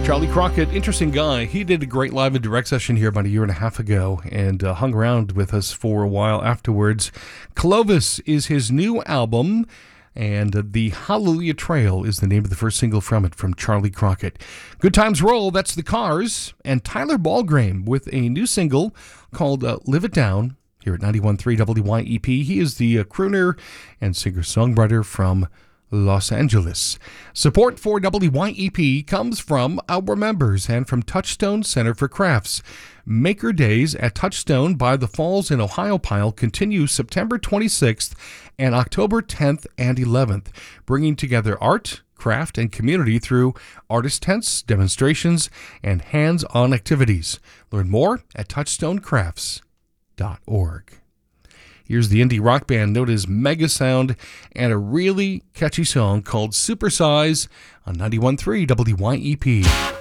Charlie Crockett, interesting guy. He did a great live and direct session here about a year and a half ago and hung around with us for a while afterwards. Clovis is his new album, and The Hallelujah Trail is the name of the first single from it, from Charlie Crockett. Good Times Roll, that's The Cars, and Tyler Ballgrave with a new single called Live It Down here at 91.3 WYEP. He is the crooner and singer-songwriter from Los Angeles. Support for WYEP comes from our members and from Touchstone Center for Crafts. Maker Days at Touchstone by the Falls in Ohiopyle continue September 26th and October 10th and 11th, bringing together art, craft, and community through artist tents, demonstrations, and hands-on activities. Learn more at touchstonecrafts.org. Here's the indie rock band known as Mega Sound and a really catchy song called Supersize on 91.3 WYEP.